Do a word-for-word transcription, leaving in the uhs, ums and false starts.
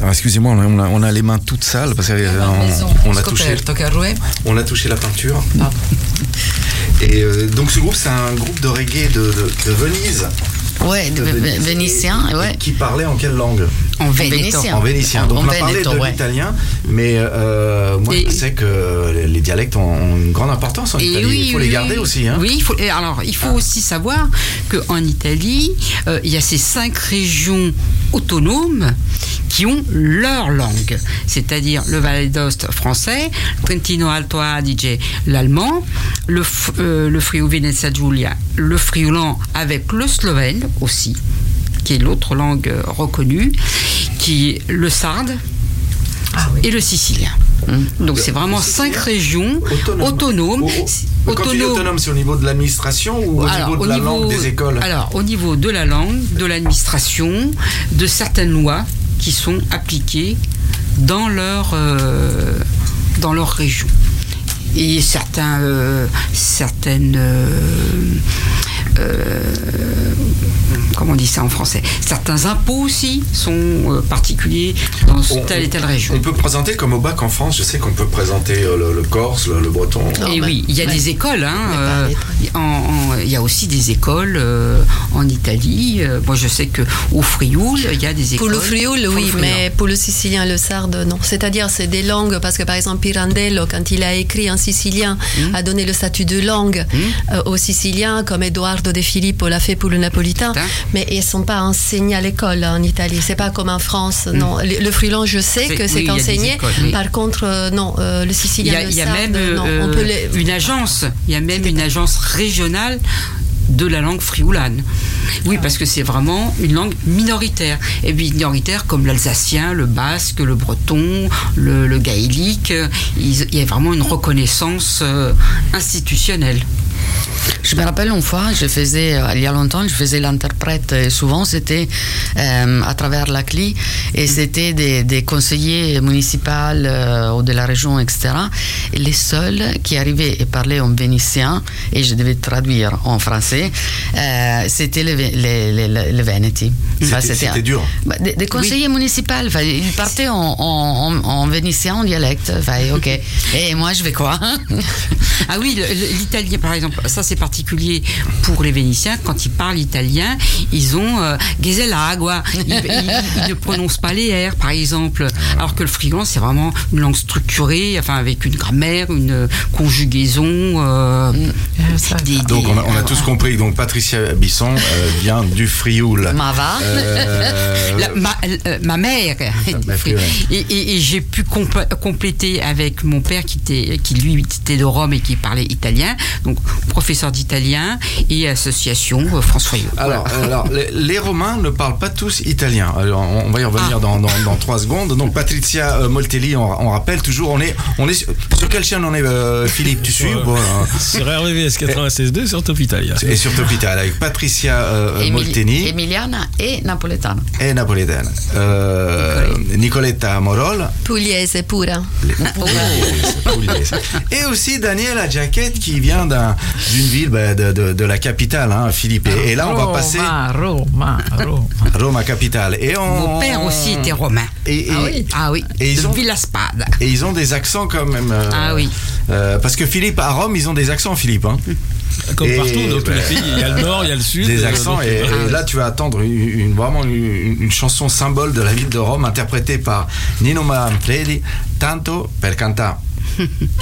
Alors, excusez-moi, on a, on a les mains toutes sales parce qu'on on a touché, on a touché la peinture. Ah. Et euh, donc ce groupe, c'est un groupe de reggae de, de, de Venise. Ouais, de, de Venise, vénitien, ouais. Qui parlait en quelle langue? En vénitien. En vénitien. Donc en on a Veneto, parlé de ouais. l'italien, mais euh, moi et je sais que les dialectes ont une grande importance en Italie. Oui, il faut oui, les garder oui. aussi. Hein. Oui, il faut, alors il faut ah. aussi savoir qu'en Italie, euh, il y a ces cinq régions autonomes qui ont leur langue, c'est-à-dire le Val d'Aoste français, Trentino Alto Adige l'allemand, le, euh, le Friuli Venezia Giulia, le friulan avec le slovène aussi, qui est l'autre langue reconnue, qui est le sarde ah, oui. et le sicilien. Mmh. Donc c'est vraiment cinq régions autonomes. autonomes. Oh, oh. Quand il est autonome, c'est au niveau de l'administration ou au alors, niveau de au la niveau, langue des écoles? Alors au niveau de la langue, de l'administration, de certaines lois qui sont appliquées dans leur, euh, dans leur région. Et certains, euh, certaines... Euh, euh, comment on dit ça en français? Certains impôts aussi sont euh, particuliers dans on, telle et telle région. On peut présenter comme au bac en France, je sais qu'on peut présenter euh, le, le corse, le, le breton. Et bah, oui, il y a ouais. des écoles. Hein, euh, en, en, il y a aussi des écoles euh, en Italie. Euh, moi, je sais qu'au Frioul, il y a des écoles. Pour le Frioul, oui, le mais pour le sicilien et le sarde, non. C'est-à-dire, c'est des langues, parce que par exemple, Pirandello, quand il a écrit en sicilien, mmh. a donné le statut de langue mmh. euh, aux Siciliens, comme Edoardo De Filippo l'a fait pour le napolitain. Mais ils ne sont pas enseignés à l'école en Italie. C'est pas comme en France. Mm. Non. Le, le friulan, je sais c'est, que c'est oui, enseigné. Écoles, oui. Par contre, euh, non, euh, le sicilien, il y a, le il y a sarde, même non, euh, on peut les... une agence. Il y a même une agence régionale de la langue frioulane. Oui, ah. parce que c'est vraiment une langue minoritaire. Et minoritaire comme l'alsacien, le basque, le breton, le, le gaélique. Il, il y a vraiment une reconnaissance euh, institutionnelle. Je me rappelle une fois, je faisais, il y a longtemps, je faisais l'interprète et souvent c'était euh, à travers la C L I et c'était des, des conseillers municipaux euh, ou de la région, et cetera. Et les seuls qui arrivaient et parlaient en vénitien, et je devais traduire en français, euh, c'était les, les, les, les Vénétis. C'était, enfin, c'était, c'était dur. Bah, des, des conseillers oui. municipaux, enfin, ils partaient en, en, en, en vénitien, en dialecte. Enfin, ok. Et moi, je vais quoi? Ah oui, l'italien, par exemple, ça c'est particulier pour les Vénitiens. Quand ils parlent italien, ils ont euh, Geselagua. Ils, ils, ils ne prononcent pas les R, par exemple. Alors que le friulan, c'est vraiment une langue structurée, enfin avec une grammaire, une conjugaison. Euh, des, donc des, on a, on a euh, tous compris. Donc Patricia Bisson euh, vient du Frioul. Ma va. Euh, La, ma, euh, ma mère. et, et, et j'ai pu comp- compléter avec mon père qui était, qui lui était de Rome et qui parlait italien. Donc professeur d'italien et association euh, France Frioul. Alors, voilà. alors les, les Romains ne parlent pas tous italien. Alors, on, on va y revenir ah. dans, dans, dans trois secondes. Donc Patricia euh, Moltelli, on, on rappelle toujours, on est, on est sur, sur quelle chaîne on est, euh, Philippe, tu suis bon, hein. Sur R V V S quatre-vingt-seize deux sur Top Italia. Et sur Top Italia avec Patricia euh, Emili- Molteni, Emiliana et Napoletana. Et Napoletana. Euh, Nicoletta Morol. Pugliese pura. Pugliese, Pugliese. Et aussi Daniela Giacchetti qui vient d'un, d'une ville bah, de, de, de la capitale, hein, Philippe. Et, et là, on Roma, va passer. Roma, Roma. Roma capitale. Et on... Mon père aussi était romain. Et, et, ah oui, ah oui. Et ils de ont Villaspada. Et ils ont des accents quand même. Euh, ah oui. Euh, parce que Philippe, à Rome, ils ont des accents, Philippe. Hein. Comme et, partout dans tous les pays, il y a le nord, il y a le sud. Des accents. Et, euh, et là, tu vas attendre une, une, vraiment une, une chanson symbole de la ville de Rome, interprétée par Nino Manfredi, Tanto per cantare.